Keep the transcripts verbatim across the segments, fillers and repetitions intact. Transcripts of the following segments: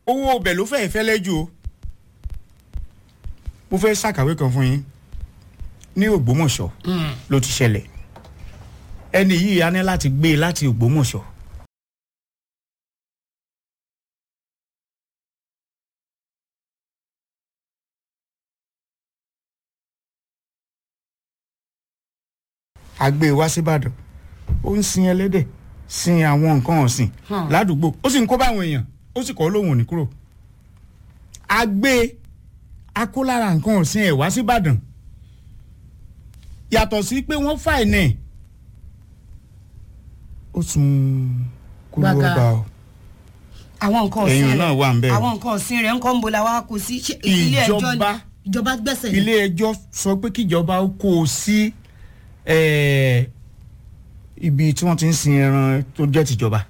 owó ọbẹ̀ ló fẹ́ẹ́ fẹ́lẹ́ jù o mo fẹ́ ṣàkàwé kan fún yín ní Ògbómọ̀ṣọ́ ló ti ṣẹlẹ̀ ẹni yìí á ní láti gbé e láti Ògbómọ̀ṣọ́ a gbé e wá síbàdàn ó ń sin ẹlẹ́dẹ̀ sin àwọn nǹkan ọ̀sìn ládùúgbò ó sì ń kó báwọn èèyàn ó sì kọ́ lóhùn òní kúrò a gbé e a kó lára nǹkan ọ̀sìn ẹ̀ wá síbàdàn yàtọ̀ sí pé wọ́n fà ẹ̀ ó tún kú lọ́ba o àwọn nǹkan ọ̀sìn èèyàn náà wà ń bẹ̀ àwọn nǹkan ọ̀sìn rẹ̀ ń kọ́ ń bo la wá kó sí ilé ẹjọ́ ni ìjọba gbẹ́sẹ̀ lé ilé ẹjọ́ sọ pé kíjọba ó kó o sí ibi tí wọ́n ti ń sin ẹran tó jẹ́ tìjọba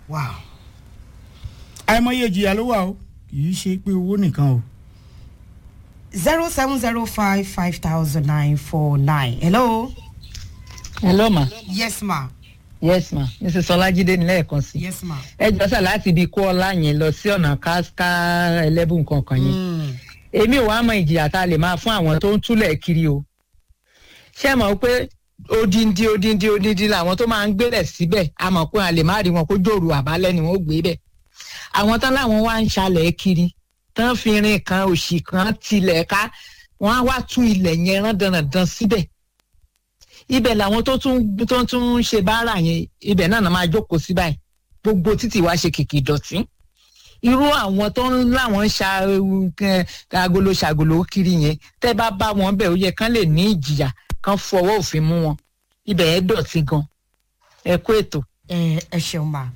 àìmọye ìjìyà ló wà o kì í ṣe pé owó nìkan o. zero seven zero five five thousand nine four nine. Hello. Hello ma. Yes ma. Yes ma. Missus Ọlájídé ní lẹ́ẹ̀kan sí. Yes ma. Ẹ jọ sà láti ibi kó ọlá yẹn lọ sí ọ̀nà káṣká ẹlẹ́bùn kankan yẹn. Èmi ò wá mọ ìjìyà tá a lè máa fún àwọn tó ń túlẹ̀ kiri o. Ṣé ẹ mọ̀ pé odindi odindi odindi làwọn tó máa ń gbélẹ̀ síbẹ̀ a mọ̀ pé a lè má rí wọn kó jòrò àbálẹ́ ni wọ́n gbé bẹ̀. Àwọn tán láwọn wá ń ṣalẹ̀ kiri tán fi rin kan òṣì kan tilẹ̀ ká wọ́n á wá tún ilẹ̀ yẹn rán dandan síbẹ̀ ibẹ̀ làwọn tó tún tó tún ń ṣe báárà yẹn ibẹ̀ náà náà máa jókòó sí báyìí gbogbo títì wá ṣe kìkì ìdọ̀tí irú àwọn tó ń láwọn ṣa agolo ṣàgolo kiri yẹn tẹ́ bá bá wọn bẹ̀ ó yẹ kán lè ní ìjìyà kán fọwọ́ òfin mú wọn ibẹ̀ yẹn dọ̀tí gan ẹ kú ètò. ẹ ẹ ṣeun ma.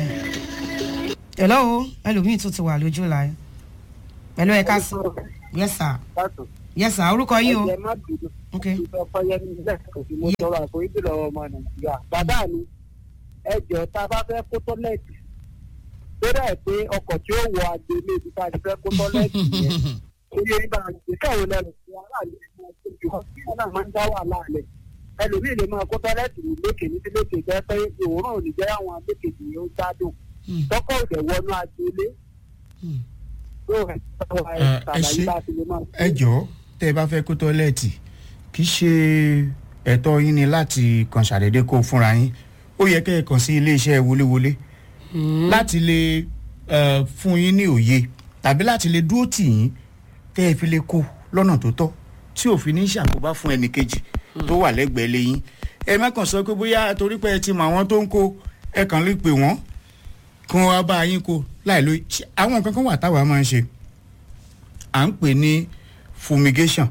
hello ẹlòmíì tún ti wà lójú láyé pẹ̀lú ẹ̀ka sí. yes sir. yes sir orúkọ yín o. ok. mo tọrọ àforíjì lọ́wọ́ ọmọ Nàìjíríà. bàbá mi ẹ jọ̀ọ́ tá a bá fẹ́ kó tọ́lẹ́ẹ̀tì tó dẹ̀ pé ọkọ̀ tí ó wọ agbélé ibi tá a ti fẹ́ kó tọ́lẹ́ẹ̀tì yẹn oye ibà ìgbésẹ̀ wo lẹ́nu fún aráàlú ẹ̀sìn ìjọ tí wọ́n náà máa ń dá wà láàlẹ̀ ẹlòmíì lè máa kó tọ́lẹ́ẹ̀tì ní lókè ní lókè jẹ́ pé ìwòrán ò ní jẹ́ àwọn lókèjì yẹn ó gbádùn tọ́kọ̀ òdẹ̀ wọnú agbélé. ẹ jọ̀ọ́ tẹ́ ẹ bá fẹ́ kó tọ́lẹ́ẹ̀tì kì í ṣe ẹ̀tọ́ yín ni láti kàn ṣàdédé kó fúnra yín ó yẹ kẹ́ ẹ kàn sí iléeṣẹ́ wọléwọlé láti lè fún yín ní òye tàbí láti lè dúró tì yín tẹ́ ẹ fi lè kó lọ́nà tó tọ́ tí òfin ní ṣàkóbá fún ẹnì kejì tó wà lẹ́gbẹ̀ẹ́ lẹ́yìn ẹ má kàn sọ pé bóyá torí pé ẹ ti mọ àwọn tó ń kó ẹ kàn lè pè wọ́n kí wọ́n wá bá yín kó láì lóye àwọn nǹkan kan wà táwa máa ń ṣe à ń pè ní fumigation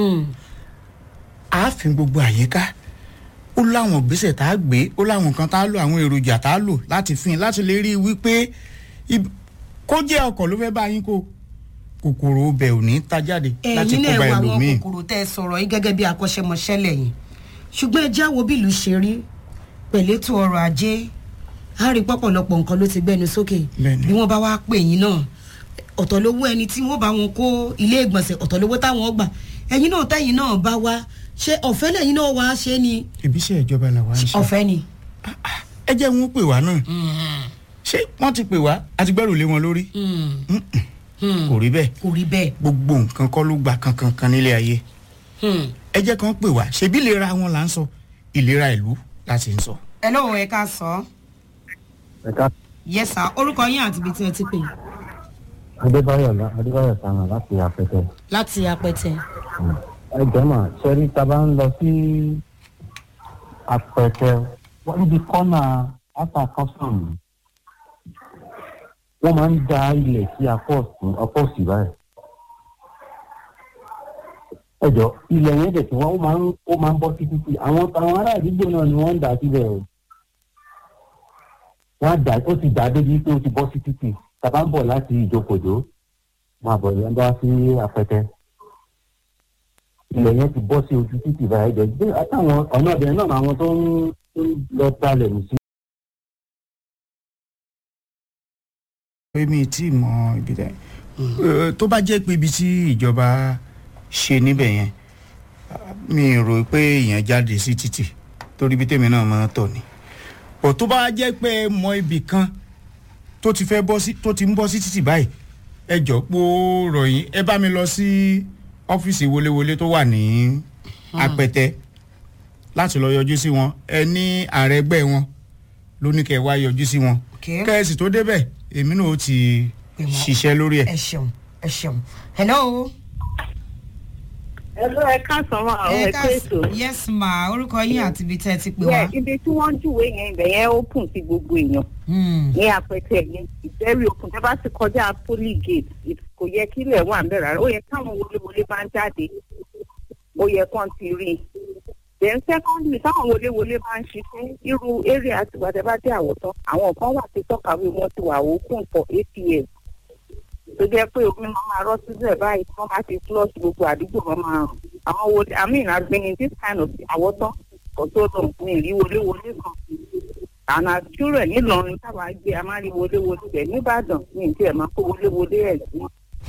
ààfin gbogbo àyíká ó láwọn ìgbésẹ̀ tá a gbé ó láwọn nǹkan tá a lò àwọn èròjà tá a lò láti fin láti lè rí i wípé kó jẹ́ ọkọ̀ ló fẹ́ bá yín kó kòkòrò ọbẹ̀ ò ní ta jáde láti kó bá ẹlòmíì. ẹ̀yin náà wà àwọn kòkòrò tẹ́ ẹ sọ̀rọ̀ yín gẹ́gẹ́ bí akọ́ṣẹ́mọṣẹ́ lẹ́yìn ṣùgbọ́n ẹ jáwọ́ bí ìlú ṣe rí pẹ̀lẹ́tò ọrọ̀ ajé á rí pọ̀pọ̀lọpọ̀ nǹkan ló ti gbẹnu sókè bí wọ́n bá wá pè yín náà ọ̀tọ̀ lówó ẹni tí wọ́n bá wọn kó ilé ìgbọ̀nsẹ̀ ọ̀tọ̀ lówó táwọn gbà ẹ̀yin náà tẹ́yin náà bá wá ṣé ọ̀fẹ́ lẹ́yìn náà wá ṣe ni. ibiṣẹ́ ìjọba là wá ń ṣe. ọ̀fẹ́ ni. ẹ jẹ́ wọn pè wá náà ṣé wọ́n ti pè wá àti gbẹ́rù lé wọn lórí. kò rí bẹ́ẹ̀. kò rí bẹ́ẹ̀. gbogbo nǹkan kọ́ ló gba kankan kan nílé ayé. ẹ jẹ́ kan pè wá ṣebí ìlera wọn là ń sọ ìlera ìlú láti ń sọ. ẹ lọ́wọ́ ẹ ká sọ. ẹ ká. yes sir orúkọ yín àti ibi tí ẹ ti pè. adébáyọ̀ adébáyọ̀ sàmà láti apẹtẹ. láti apẹtẹ. ẹ jẹ́ mà sẹ́rí tá a bá ń lọ sí apẹtẹ wọ́n níbi kọ́nà ata kọ́sọ̀m wọ́n máa ń da ilẹ̀ sí apọ̀ sí báyìí. ẹ jọ ilẹ̀ yẹn dẹ̀ tí wọ́n máa ń ó máa ń bọ́ sí títì àwọn àwọn ará àdúgbò náà ni wọ́n ń dà síbẹ̀ o. wọ́n á dà ó ti dà débi pé ó ti bọ́ sí títì tàbá ń bọ̀ láti ìjókòjó máa bọ̀ yẹn bá sí apẹtẹ. ilẹ̀ yẹn ti bọ́ sí ojú títì báyìí jẹ́ bí àtàwọn ọ̀nà ọ̀bẹ náà àwọn tó ń lọ talẹ̀ nù sí. èmi tí mọ ibi tẹ tó bá jẹ́ pé ibi tí ìjọba ṣe níbẹ̀ yẹn mi rò pé èèyàn jáde sí títì torí ibi tèmi náà máa tọ̀ ni ọ̀ tó bá jẹ́ pé mọ ibì kan tó ti fẹ́ bọ́ sí tó ti ń bọ́ sí títì báyìí ẹ jọ pó ròyìn ẹ bá mi lọ sí ọ́fíìsì wọléwọlé tó wà ní Apẹtẹ láti lọ yọjú sí wọn ẹ ní ààrẹ ẹgbẹ́ wọn ló ní kẹ́ wá yọjú sí wọn kẹ́ẹ̀sì tó débẹ̀ èmi náà ó ti ṣiṣẹ́ lórí ẹ̀. ẹ ṣeun ẹ ṣeun hello. Hello, ẹ káàsán máa ọ ẹ kéètò. Yes ma, orúkọ yín àti ibi tẹ́ ẹ ti pè wá. Ibi tí wọ́n júwe yẹn ibẹ̀ yẹn open sí gbogbo èèyàn. Ní Apẹtẹ yẹn very open tẹ́ bá ti kọjá Poly gate kò yẹ kí ilẹ̀ wà ń bẹ̀ rárá ó yẹ káwọn wọléwọlé bá ń jáde ó yẹ kán ti rí i. Then secondly táwọn wọléwọlé bá ń ṣiṣẹ́ irú area àtìgbà tẹ́ bá dé àwọ̀tán àwọn kan wà tí tọ́kàwé wọn ti wà open for eight years. Tó jẹ́ pé omi máa máa rọ́ sílẹ̀ báyìí tí wọ́n bá ti flush gbogbo àdúgbò wọn máa rùn. Àwọn wo I mean I've been in this kind of àwọ̀tán kò tó lọ ní ìrí wọléwọlé kan. Àná túrẹ̀ nílọrin táwa gbé a máa rí wọléwọlé rẹ̀ nìbàdàn ní ìdí ẹ̀ máa kó wọléwọlé ẹ̀ sí.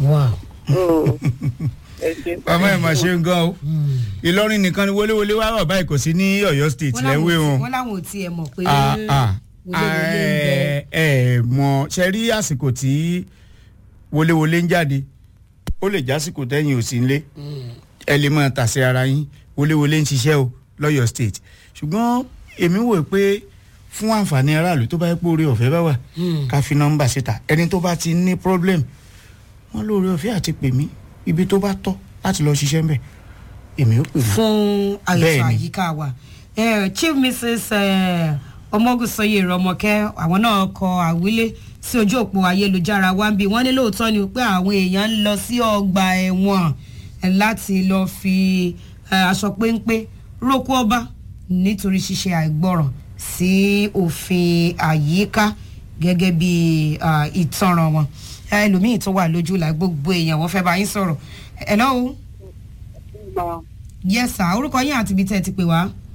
Bàbá ẹ̀ máa ṣe ń gan o. Ìlọrin nìkan ni wọléwọlé wá wà báyìí kò sí ní Ọ̀yọ́ state lẹ́wé wọn. Wọ́n láwọn ò tiẹ̀ mọ̀ pé wọléwọlé ń bẹ. Ẹ mọ̀ ṣe rí àsìkò tí wọléwọlé ń jáde ó lè jásìkò tẹ́yìn ò sí nílé ẹ lè máa tàsé ara yín wọléwọlé ń ṣiṣẹ́ o lọ́yọ̀ state ṣùgbọ́n èmi wò pé fún àǹfààní aráàlú tó bá yẹ pé oore ọ̀fẹ́ bá wà ká fi nọ́mbà síta ẹni tó bá ti ní problem wọ́n lóore ọ̀fẹ́ àti pè mí ibi tó bá tọ́ láti lọ ṣiṣẹ́ ńbẹ̀ èmi ó pè mí. fún àyẹ̀tò àyíká wa Chief Missus Ọmọgùsọyè Rọmọkẹ́ àwọn náà kọ àwílé sí ojú òpó ayélujára wa ń bí wọ́n ní lóòótọ́ ni pé àwọn èèyàn ń lọ sí ọgbà ẹ̀wọ̀n láti lọ fi aṣọ péńpé rókú ọba nítorí ṣíṣe àìgbọràn sí òfin àyíká gẹ́gẹ́ bí ìtanràn wọn ẹlòmíì tó wà lójú là gbogbo èèyàn wọ́n fẹ́ bá yín sọ̀rọ̀ hello. Yes sir orúkọ yín àti ibi tẹ́ ẹ ti pè wá.